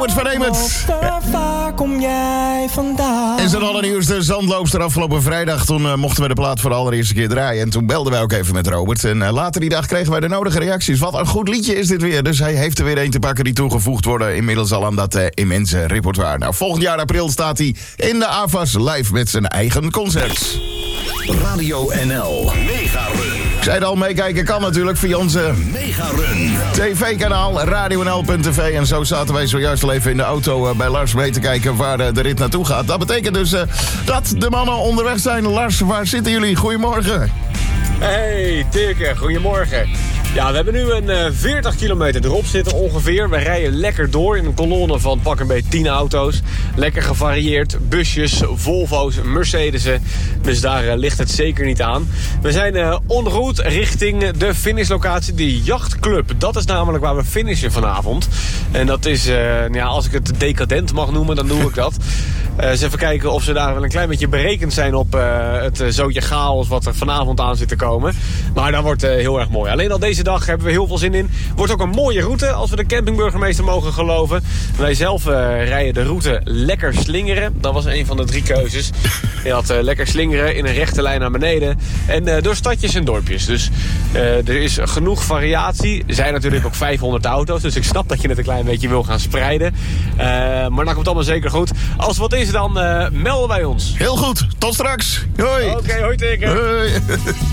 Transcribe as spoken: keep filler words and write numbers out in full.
Robert van Emert. Waar kom jij vandaan? En zijn allernieuwste zandloopster afgelopen vrijdag. Toen uh, mochten we de plaat voor de allereerste keer draaien. En toen belden wij ook even met Robert. En uh, later die dag kregen wij de nodige reacties. Wat een goed liedje is dit weer. Dus hij heeft er weer een te pakken die toegevoegd worden. Inmiddels al aan dat uh, immense repertoire. Nou, volgend jaar april staat hij in de A V A S live met zijn eigen concert. Radio N L Mega Run. Ik zei het al, meekijken kan natuurlijk via onze Mega Run tv-kanaal radio n l punt t v. En zo zaten wij zojuist al even in de auto uh, bij Lars mee te kijken waar uh, de rit naartoe gaat. Dat betekent dus uh, dat de mannen onderweg zijn. Lars, waar zitten jullie? Goedemorgen. Hey, Dirk, goedemorgen. Ja, we hebben nu een uh, veertig kilometer erop zitten ongeveer. We rijden lekker door in een kolonne van pak een beetje tien auto's. Lekker gevarieerd. Busjes, Volvo's, Mercedes'en. Dus daar uh, ligt het zeker niet aan. We zijn uh, en route richting de finishlocatie, de Jachtclub. Dat is namelijk waar we finishen vanavond. En dat is, uh, ja, als ik het decadent mag noemen, dan doe ik dat. Uh, eens even kijken of ze daar wel een klein beetje berekend zijn op uh, het uh, zootje chaos wat er vanavond aan zit te komen. Maar dat wordt uh, heel erg mooi. Alleen al deze dag hebben we heel veel zin in. Wordt ook een mooie route als we de campingburgemeester mogen geloven. Wij zelf uh, rijden de route lekker slingeren. Dat was een van de drie keuzes. Je had uh, lekker slingeren in een rechte lijn naar beneden. En uh, door stadjes en dorpjes. Dus uh, er is genoeg variatie. Er zijn natuurlijk ook vijfhonderd auto's. Dus ik snap dat je het een klein beetje wil gaan spreiden. Uh, maar dan komt het allemaal zeker goed. Als er wat is, dan uh, melden wij ons. Heel goed, tot straks. Hoi. Oké, okay, hoi teken. Hoi.